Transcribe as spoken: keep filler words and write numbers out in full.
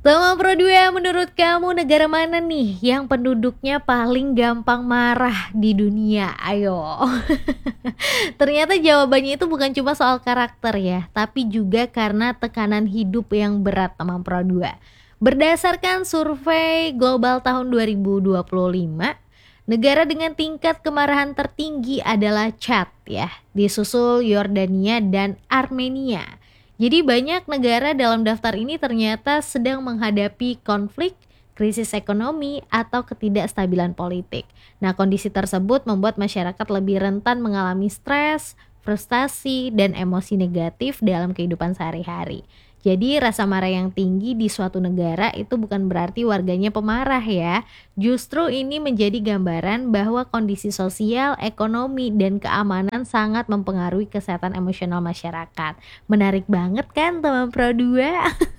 Tama Pro dua, menurut kamu negara mana nih yang penduduknya paling gampang marah di dunia? Ayo. Ternyata jawabannya itu bukan cuma soal karakter ya, tapi juga karena tekanan hidup yang berat Tama Pro dua. Berdasarkan survei global tahun dua ribu dua puluh lima, negara dengan tingkat kemarahan tertinggi adalah Chad ya, disusul Yordania dan Armenia. Jadi banyak negara dalam daftar ini ternyata sedang menghadapi konflik, krisis ekonomi, atau ketidakstabilan politik. Nah, kondisi tersebut membuat masyarakat lebih rentan mengalami stres, frustasi, dan emosi negatif dalam kehidupan sehari-hari. Jadi rasa marah yang tinggi di suatu negara itu bukan berarti warganya pemarah ya. Justru ini menjadi gambaran bahwa kondisi sosial, ekonomi, dan keamanan sangat mempengaruhi kesehatan emosional masyarakat. Menarik banget kan teman Pro dua?